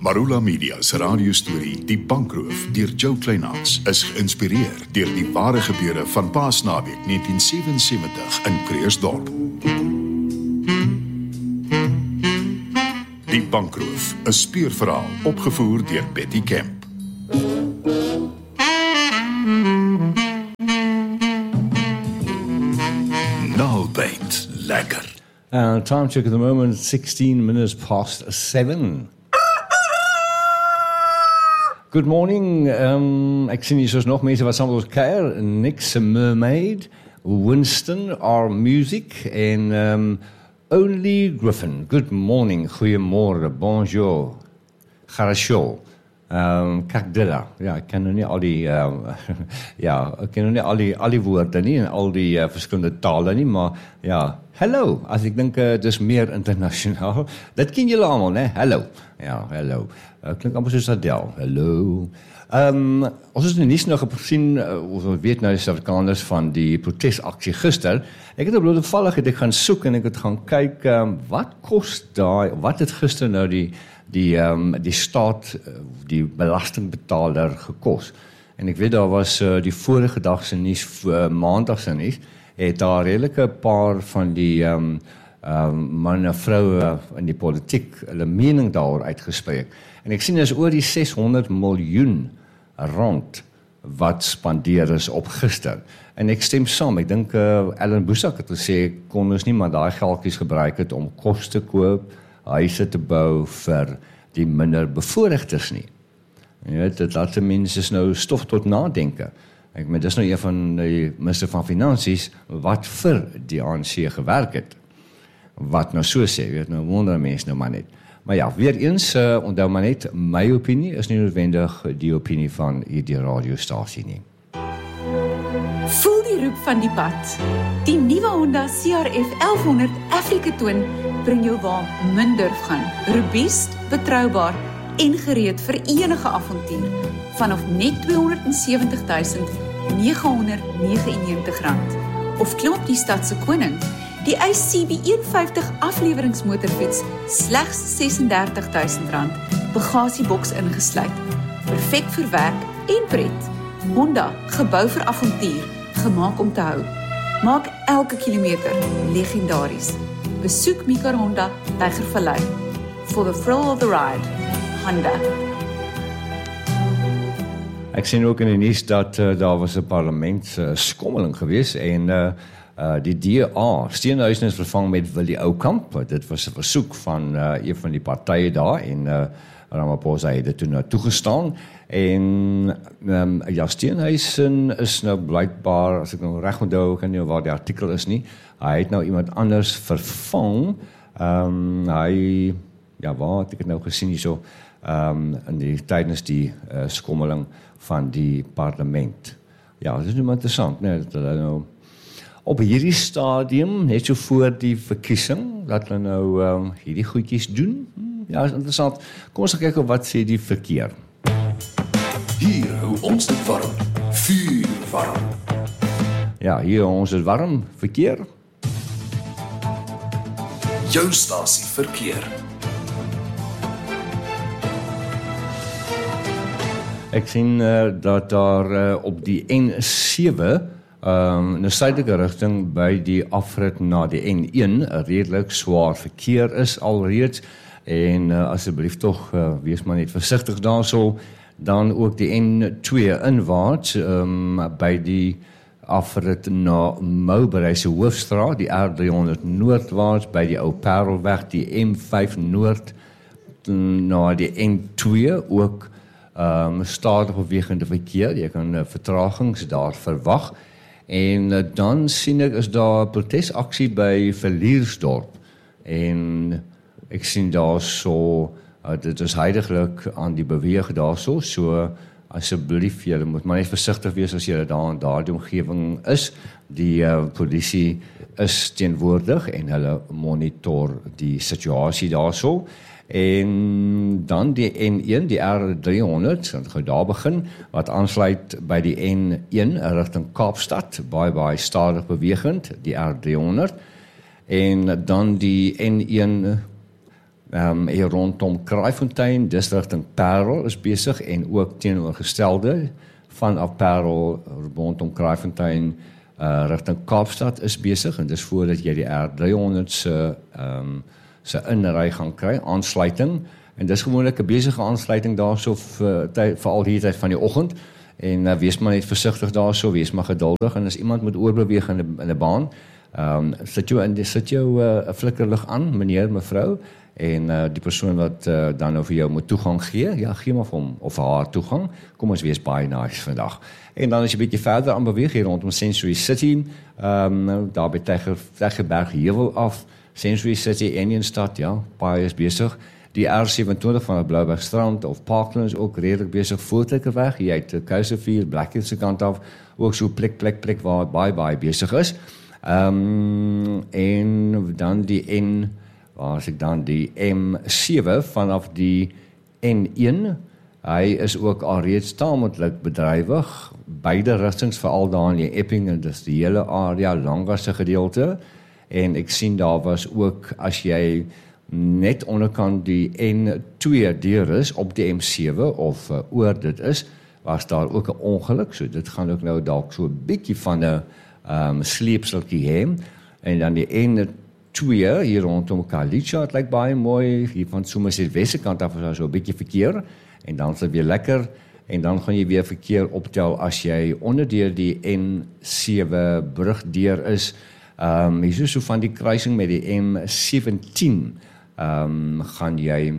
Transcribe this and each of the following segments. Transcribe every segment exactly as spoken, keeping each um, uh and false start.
Marula Media se radiostorie Die Bankroof deur Joe Kleinhans is geïnspireer deur die ware gebeure van Paasnaweek negentien sewensewentig in Krugersdorp. Die Bankroof, 'n speurverhaal opgevoer deur Betty Kemp. Nailbait, lekker. Uh, time check at the moment, sixteen minutes past seven. Good morning, um, ek sien hier soos nog mense wat saam met ons kuier, Nick's Mermaid, Winston, Our Music, en um, Only Griffin. Good morning, goeiemorgen, bonjour, garasho, um, kakdilla. Ja, ek ken nou nie al die, um, ja, ek ken nou nie al die, al die woorde nie, en al die uh, verskillende tale nie, maar ja, hello, as ek dink, uh, dis meer internasionaal. Dit ken julle allemaal, ne? Hello. Ja, hello. Uh, klink amper soos Adele. Hello. Um, ons is in die nuus nou gesien, uh, ons weet nou die Suid-Afrikaners van die protesaksie gister. Ek het op toevallig het ek gaan soek en ek het gaan kyk, um, wat kos daai, wat het gister nou die, die, um, die staat, die belastingbetaler gekos. En ek weet daar was uh, die vorige dag se nuus, uh, maandag se nuus, het daar redelike paar van die um, um, manne, vroue in die politiek, hulle mening daaroor uitgespreek. En ek sien is oor die ses honderd miljoen rand wat spandeer is op gister. En ek stem saam, ek dink uh, Ellen Boesak het gesê, kon ons nie maar daai geldjies gebruik het om kos te koop, huise te bou vir die minder bevoorregtes nie. Jy weet, dit laat die mense nou stof tot nadenke. Ek meen, dis nou een van die minister van Finansies wat vir die A N C gewerk het. Wat nou so sê, weet nou wonder mense nou maar net. Maar ja, weer eens, uh, onthou maar net, my opinie is nie noodwendig die opinie van hierdie radiostasie nie. Voel die roep van die pad. Die nuwe Honda C R F elfhonderd Africa Twin bring jou waar minder gaan. Robuust, betroubaar en gereed vir enige avontuur. Vanaf net tweehonderdsewentig duisend negenhonderd negenennegentig rand. Of klim op die stadse koning, die Ace C B eenenvyftig afleweringsmotorfiets, slegs sesendertig duisend rand, bagasieboks ingesluit. Perfek vir werk en pret. Honda, gebou vir avontuur, gemaak om te hou. Maak elke kilometer legendaries. Besoek Mika Honda, Tygervallei. For the thrill of the ride, Honda. Ek sien ook in die nuus dat uh, daar was 'n parlementskommeling uh, geweest en uh, uh, die D A, Steenhuisen is vervang met Willie Oukamp. Dit was 'n versoek van uh, een van die partye daar en uh, Ramaphosa het dit toe nou toegestaan en um, ja, Steenhuisen is nou blykbaar, as ek nou reg onthou, ek weet nie waar die artikel is nie, hy het nou iemand anders vervang. Um, hy, ja, waar het ek het nou gesien hierso, um, in die tydens die uh, skommeling van die parlement. Ja, dit is nou interessant, nee, dat hulle nou op hierdie stadium, net so voor die verkiesing, dat hulle nou um, hierdie goedjies doen. Ja, is interessant. Kom ons kyk op wat sê die verkeer. Hier hou ons dit warm, vuur warm. Ja, hier hou ons dit warm, verkeer. Jou stasie verkeer. Ek sien uh, dat daar uh, op die N sewe um, in 'n suidelike rigting by die afrit na die N een redelik swaar verkeer is alreeds en uh, asseblief tog uh, wees maar net versigtig daarso. Dan ook die N twee inwaarts um, by die afrit na Mowbray se hoofstraat, die R driehonderd noordwaarts by die Ou Parelweg, die M vyf noord na die N twee ook um, stadig bewegende verkeer. Jy kan uh, vertragings daar verwag. En uh, dan sien ek is daar protesaksie by Villiersdorp en ek sien daar so Uh, dit is heiliglik aan die beweeg daarso, so asseblief, julle moet maar net versigtig wees as julle daar in daardie omgewing is. Die uh, polisie is teenwoordig en hulle monitor die situasie daarso. En dan die N een, die R driehonderd, dan gaan daar begin, wat aansluit by die N een rigting Kaapstad, baie baie stadig bewegend, die R driehonderd. En dan die N een Um, hier rondom Kraaifontein, dis rigting Parel is besig en ook teenoorgestelde vanaf Parel rondom Kraaifontein uh, rigting Kaapstad is besig en dis voordat jy die R driehonderd se um, se inry gaan kry, aansluiting en dis gewoonlik 'n besige aansluiting daarso vir veral hierdie tyd van die oggend en uh, wees maar net versigtig daarso, wees maar geduldig en as iemand moet oorbeweeg in 'n in 'n baan, um, sit jou in sit jou 'n uh, flikkerlig aan, meneer, mevrou. En uh, die persoon wat uh, dan nou vir jou moet toegang gee, ja, gee maar vir hom of vir haar toegang. Kom ons wees baie nice vandag. En dan as jy 'n bietjie verder aan beweeg hier rondom Century City, um, nou, daar by Tegeberg Heuwel af, Century City, Enionstad, ja, baie is besig. Die R sewenentwintig van die Bloubergstrand of Parklands ook redelik besig, Voortrekerweg, jy uit Keiservier, Blackheath se kant af, ook so plek, plek, plek waar baie, baie besig is. Um, en dan die N waar as ek dan die M sewe vanaf die N een, hy is ook alreeds taamlik bedrywig, beide rigtings veral daar in die Epping en dis die hele area Langas se gedeelte, en ek sien daar was ook, as jy net onderkant die N twee deur is, op die M sewe, of uh, oor dit is, was daar ook 'n ongeluk, so dit gaan ook nou dalk so 'n bietjie van 'n um, sleepseltjie hê, en dan die N twee hier rondom Kalicha, het lyk baie mooi, hier van Somerset Wesse kant af is daar so 'n bietjie verkeer, en dan is dit weer lekker, en dan gaan jy weer verkeer optel as jy onder deur die N sewe brug deur is, um, hier is so van die kruising met die M sewentien, um, gaan jy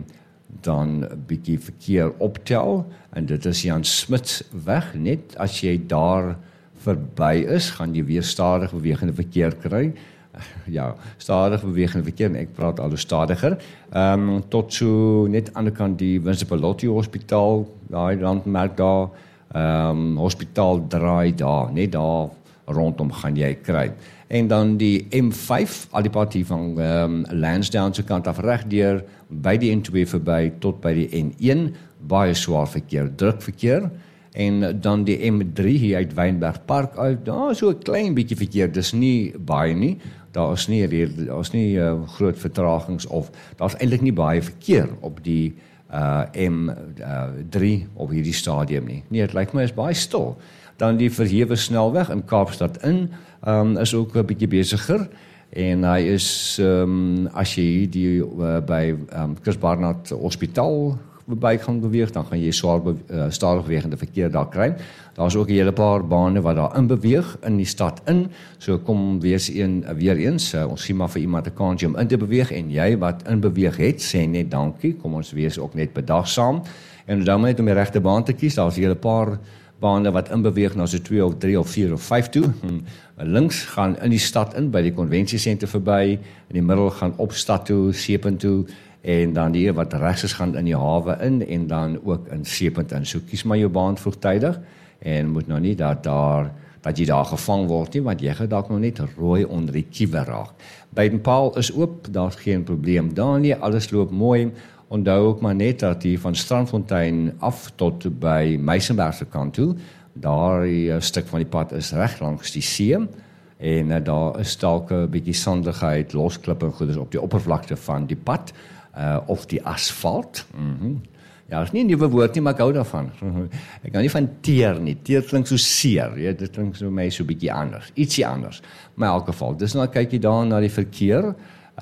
dan 'n bietjie verkeer optel, en dit is Jan Smits weg, net as jy daar verby is, gaan jy weer stadig bewegende verkeer kry, ja, stadig bewegende verkeer, en ek praat al hoe stadiger, um, tot so net aan die kant die Winsepelotti Hospitaal, daai landmerk daar, um, hospitaal draai daar, net daar rondom gaan jy kry. En dan die M vyf, al die pad hier van um, Lansdowne se kant af regdeur, by die N twee verby, tot by die N een, baie swaar verkeer, druk verkeer, en dan die M drie hier uit Wynberg Park uit, daar is so 'n klein bietjie verkeer, dis nie baie nie, daar is nie, daar is nie uh, groot vertragings, of daar is eintlik nie baie verkeer op die uh, M drie op hierdie stadium nie. Nee, het lyk my is baie stil. Dan die verhewe snelweg in Kaapstad in, um, is ook 'n bietjie besigger, en hy is, um, as jy die uh, by um, Chris Barnard Hospitaal by gaan beweeg, dan gaan jy swaar be uh, stadig bewegende verkeer daar kry. Daar is ook 'n hele paar bane wat daar in beweeg, in die stad in, so kom wees een, weer eens, uh, ons gee maar vir iemand 'n kans om in te beweeg, en jy wat in beweeg het, sê net dankie, kom ons wees ook net bedagsaam, en dan net om die regte baan te kies, daar is 'n hele paar bane wat in beweeg na so twee of drie of vier of vyf toe, hmm. links gaan in die stad in, by die konvensiesentrum verby, in die middel gaan op stad toe, Seepunt toe, en dan die wat regs is gaan in die hawe in, en dan ook in Seepunt in. So kies maar jou baan vroegtydig, en moet nou nie dat daar, dat jy daar gevang word nie, want jy gaan dalk nog net rooi onder die kiewe raak. Beitenpaal is oop, daar's geen probleem daar nie, alles loop mooi. Onthou ook maar net dat die van Strandfontein af tot by Meisenberg se kant toe, daar 'n stuk van die pad is reg langs die see, en uh, daar is dalk 'n bietjie sandigheid, losklippe en goeders op die oppervlakte van die pad, uh, of die asfalt. Mm-hmm. Ja, is nie 'n nuwe woord nie, maar ek hou daarvan. Ek hou nie van teer nie. Teer klink so seer, ja, dit klink so my so 'n bietjie anders, ietsie anders. Maar in elk geval, dis nou kyk jy daar na die verkeer.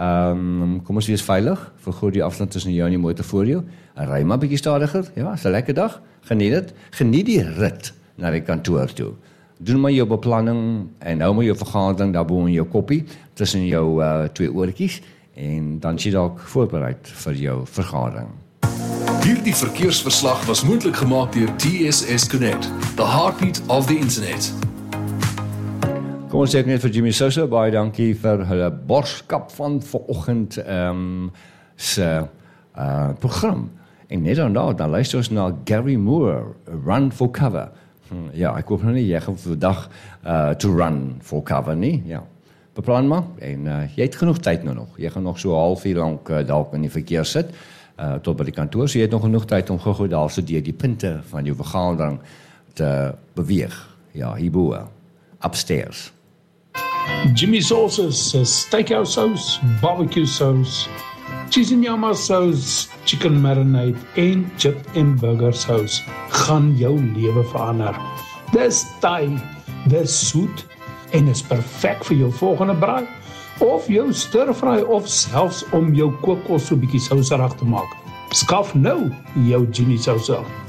Um, kom ons wees veilig, vergroot die afstand tussen jou en die motor voor jou, ry maar 'n bietjie stadiger, ja, is 'n lekker dag, geniet dit, geniet die rit na die kantoor toe. Doen maar jou beplanning, en hou maar jou vergadering daarbo in jou koppie, tussen jou uh, twee oortjies, en dan is jy dalk voorbereid vir jou vergadering. Hierdie verkeersverslag was moontlik gemaak deur T S S Connect, the heartbeat of the internet. Kom ons sê ek net vir Jimmy Sosa, baie dankie vir hulle borskap van vanoggend um, se uh, program. En net dan daar, dan luister ons na Gary Moore, Run for Cover. Hm, ja, ek hoop nou nie, jy gaan vandag uh, to run for cover nie, ja. Beplan maar, en uh, jy het genoeg tyd nou nog. Jy gaan nog so halfuur lank uh, dalk in die verkeer sit, uh, tot by die kantoor, so jy het nog genoeg tyd om gou-gou daar so deur die punte van jou vergadering te beweeg. Ja, hierbo, upstairs. Jimmy Sauce's uh, steakhouse sauce, barbecue sauce, Chicken saus, chicken marinade en chip en burger saus gaan jou lewe verander. Dis taai, dis soet en is perfek vir jou volgende braai of jou stir-fry of selfs om jou kookkos so bietjie souserig te maak. Skaf nou jou Jimmy Souser.